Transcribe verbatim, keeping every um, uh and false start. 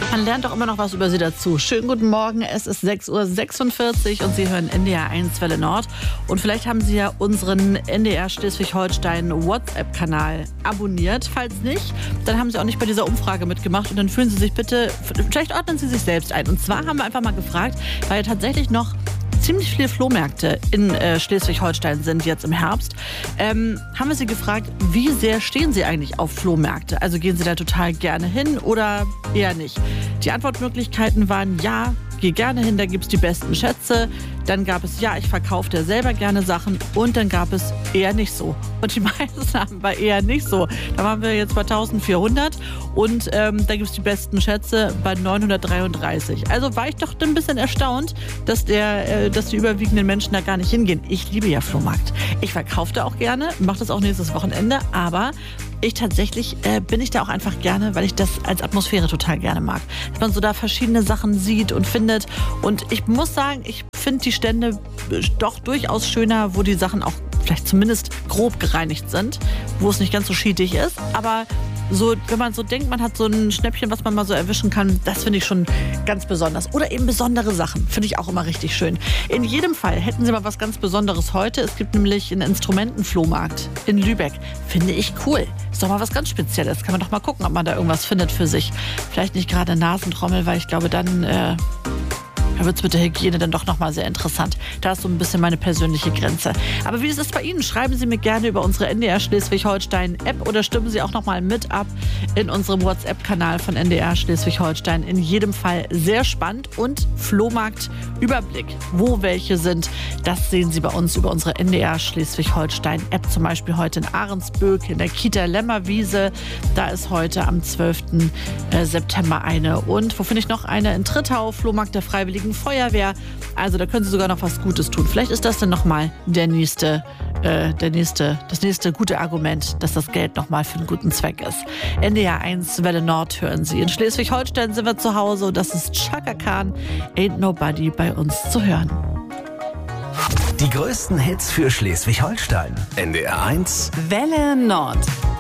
Man lernt doch immer noch was über sie dazu. Schönen guten Morgen, es ist sechs Uhr sechsundvierzig und Sie hören N D R eins Welle Nord. Und vielleicht haben Sie ja unseren N D R Schleswig-Holstein WhatsApp-Kanal abonniert. Falls nicht, dann haben Sie auch nicht bei dieser Umfrage mitgemacht und dann fühlen Sie sich bitte, vielleicht ordnen Sie sich selbst ein. Und zwar haben wir einfach mal gefragt, weil ja tatsächlich noch ziemlich viele Flohmärkte in äh, Schleswig-Holstein sind jetzt im Herbst, ähm, haben wir Sie gefragt, wie sehr stehen Sie eigentlich auf Flohmärkte? Also gehen Sie da total gerne hin oder eher nicht? Die Antwortmöglichkeiten waren ja, geh gerne hin, da gibt es die besten Schätze. Dann gab es, ja, ich verkaufe dir selber gerne Sachen. Und dann gab es eher nicht so. Und die meisten haben bei eher nicht so. Da waren wir jetzt bei eintausendvierhundert. Und ähm, da gibt es die besten Schätze bei neunhundertdreiunddreißig. Also war ich doch ein bisschen erstaunt, dass, der, äh, dass die überwiegenden Menschen da gar nicht hingehen. Ich liebe ja Flohmarkt. Ich verkaufe da auch gerne, mache das auch nächstes Wochenende. Aber ich tatsächlich äh, bin ich da auch einfach gerne, weil ich das als Atmosphäre total gerne mag. Dass man so da verschiedene Sachen sieht und findet. Und ich muss sagen, ich finde die Stände doch durchaus schöner, wo die Sachen auch vielleicht zumindest grob gereinigt sind, wo es nicht ganz so schädlich ist. Aber so, wenn man so denkt, man hat so ein Schnäppchen, was man mal so erwischen kann, das finde ich schon ganz besonders. Oder eben besondere Sachen, finde ich auch immer richtig schön. In jedem Fall hätten Sie mal was ganz Besonderes heute. Es gibt nämlich einen Instrumentenflohmarkt in Lübeck. Finde ich cool. Ist doch mal was ganz Spezielles. Kann man doch mal gucken, ob man da irgendwas findet für sich. Vielleicht nicht gerade Nasentrommel, weil ich glaube, dann äh, Da wird es mit der Hygiene dann doch nochmal sehr interessant. Da ist so ein bisschen meine persönliche Grenze. Aber wie ist es bei Ihnen? Schreiben Sie mir gerne über unsere N D R Schleswig-Holstein-App oder stimmen Sie auch nochmal mit ab in unserem WhatsApp-Kanal von N D R Schleswig-Holstein. In jedem Fall sehr spannend und Flohmarkt-Überblick. Wo welche sind, das sehen Sie bei uns über unsere N D R Schleswig-Holstein-App. Zum Beispiel heute in Ahrensböck, in der Kita Lämmerwiese. Da ist heute am zwölften September eine. Und wo finde ich noch eine? In Trittau, Flohmarkt der Freiwilligen Feuerwehr. Also da können Sie sogar noch was Gutes tun. Vielleicht ist das dann nochmal der nächste, äh, der nächste, das nächste gute Argument, dass das Geld nochmal für einen guten Zweck ist. N D R eins Welle Nord hören Sie. In Schleswig-Holstein sind wir zu Hause und das ist Chaka Khan, Ain't Nobody bei uns zu hören. Die größten Hits für Schleswig-Holstein. N D R eins Welle Nord.